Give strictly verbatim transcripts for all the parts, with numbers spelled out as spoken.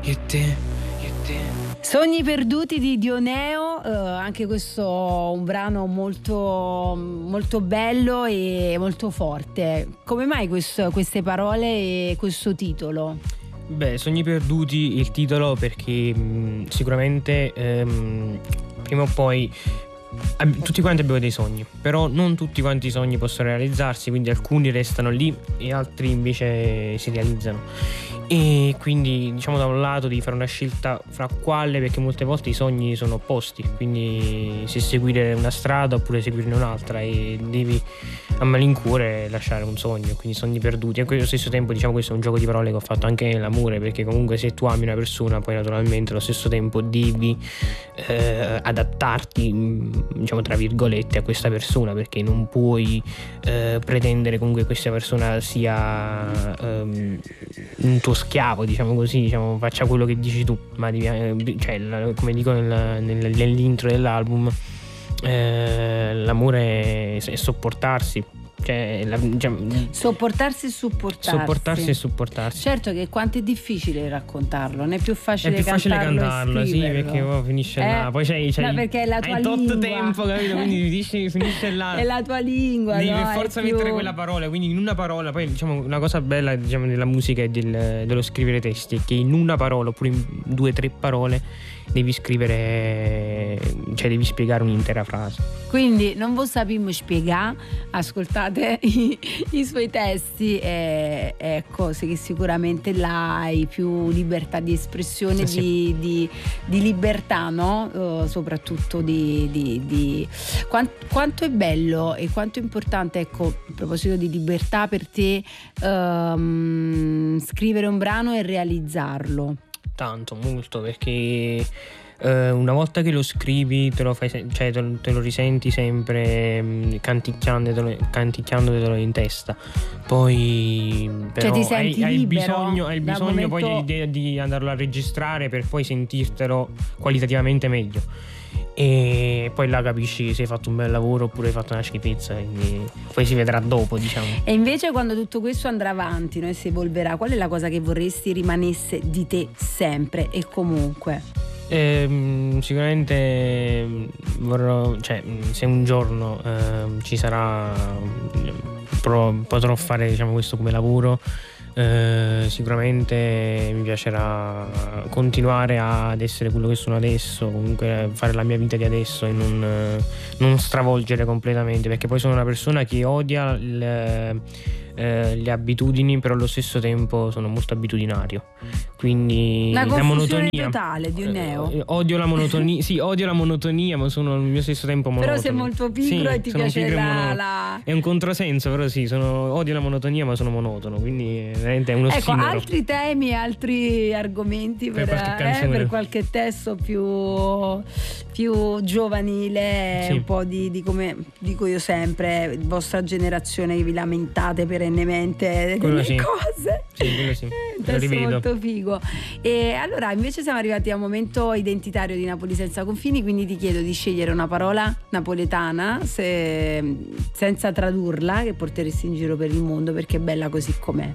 e te, e te. Sogni perduti di Dioneo, eh, anche questo un brano molto, molto bello e molto forte. Come mai questo, queste parole e questo titolo? Beh, Sogni perduti il titolo perché mh, sicuramente ehm, prima o poi ab- tutti quanti abbiamo dei sogni, però non tutti quanti i sogni possono realizzarsi, quindi alcuni restano lì e altri invece si realizzano. E quindi diciamo da un lato devi fare una scelta fra quale, perché molte volte i sogni sono opposti, quindi se seguire una strada oppure seguirne un'altra, e devi a malincuore lasciare un sogno, quindi sogni perduti. E allo stesso tempo diciamo questo è un gioco di parole che ho fatto anche nell'amore, perché comunque se tu ami una persona poi naturalmente allo stesso tempo devi eh, adattarti diciamo tra virgolette a questa persona, perché non puoi eh, pretendere comunque che questa persona sia ehm, un tuo schiavo, diciamo così, diciamo faccia quello che dici tu, ma devi, cioè, la, come dico nel, nel, nell'intro dell'album, eh, l'amore è, è sopportarsi, cioè, la, diciamo, sopportarsi e supportarsi sopportarsi e supportarsi. Certo che quanto è difficile raccontarlo, non è più facile, è più facile cantarlo, cantarlo, sì, perché oh, finisce eh? là, poi c'hai, c'hai no, perché è la tua hai tot lingua. tempo, capito? Quindi finisce, finisce là, è la tua lingua, devi no? per forza più... mettere quella parola, quindi in una parola. Poi diciamo una cosa bella diciamo della musica e del, dello scrivere testi è che in una parola oppure in due o tre parole devi scrivere, cioè devi spiegare un'intera frase. Quindi non vi sappiamo spiegare, ascoltate i, i suoi testi e ecco sì, che sicuramente là hai più libertà di espressione, sì, di, sì. Di, di libertà, no? Uh, soprattutto di, di, di quanto, quanto è bello e quanto è importante, ecco, a proposito di libertà per te, um, scrivere un brano e realizzarlo. Tanto, molto, perché eh, una volta che lo scrivi te lo fai, cioè te lo, te lo risenti sempre mh, canticchiandotelo, canticchiandotelo in testa. Poi però cioè ti senti hai, hai libero, bisogno, hai bisogno momento... poi di, di andarlo a registrare per poi sentirtelo qualitativamente meglio. E poi là capisci se hai fatto un bel lavoro oppure hai fatto una schifezza, quindi poi si vedrà dopo, diciamo. E invece quando tutto questo andrà avanti, no, e si evolverà, qual è la cosa che vorresti rimanesse di te sempre e comunque? Eh, sicuramente vorrò, cioè se un giorno eh, ci sarà, pro, potrò fare diciamo questo come lavoro, eh, sicuramente mi piacerà continuare ad essere quello che sono adesso, comunque fare la mia vita di adesso e non, non stravolgere completamente, perché poi sono una persona che odia il, eh, le abitudini, però allo stesso tempo sono molto abitudinario, quindi la, la monotonia totale di un neo. Eh, odio la monotonia, sì, odio la monotonia, ma sono al mio stesso tempo monotono. Però sei molto pigro, sì, e ti piace la, mono... la... È un controsenso, però sì, sono... odio la monotonia, ma sono monotono, quindi veramente è uno ecco, ossimoro. altri temi, altri argomenti per, per, qualche, eh, per qualche testo più, più giovanile, sì. Un po' di, di come dico io sempre, vostra generazione che vi lamentate perennemente delle sì. cose. Sì, quello sì. Un testo molto figo. E allora invece siamo arrivati al momento identitario di Napoli senza confini, quindi ti chiedo di scegliere una parola napoletana se, senza tradurla, che porteresti in giro per il mondo perché è bella così com'è.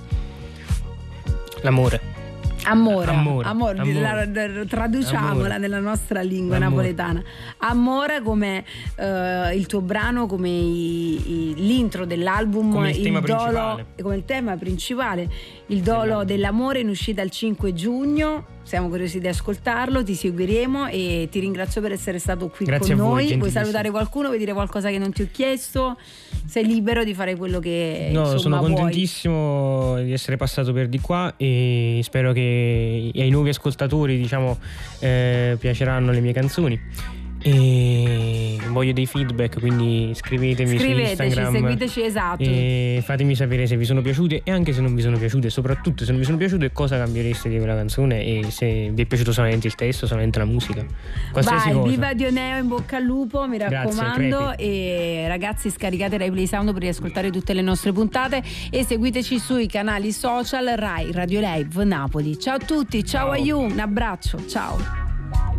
L'amore. Amore, amore, amore, amore. La, la, traduciamola amore. Nella nostra lingua amore. napoletana. Amore come uh, il tuo brano, come i, i, l'intro dell'album, come il, il tema dolo, principale. Come il tema principale, il dolo dell'amore, in uscita il cinque giugno. Siamo curiosi di ascoltarlo, ti seguiremo e ti ringrazio per essere stato qui Grazie con a voi, noi. Vuoi salutare qualcuno? Vuoi dire qualcosa che non ti ho chiesto? Sei libero di fare quello che no, insomma, sono vuoi. contentissimo di essere passato per di qua e spero che ai nuovi ascoltatori diciamo eh, piaceranno le mie canzoni. E voglio dei feedback, quindi scrivetemi Scriveteci, su Instagram, seguiteci, esatto, e fatemi sapere se vi sono piaciute e anche se non vi sono piaciute, soprattutto se non vi sono piaciute cosa cambiereste di quella canzone e se vi è piaciuto solamente il testo, solamente la musica, qualsiasi Vai, cosa. Viva Dioneo, in bocca al lupo, mi raccomando. Grazie, e ragazzi scaricate Rai Play Sound per riascoltare tutte le nostre puntate e seguiteci sui canali social Rai Radio Live Napoli. Ciao a tutti, ciao, ciao. Aiù, un abbraccio, ciao.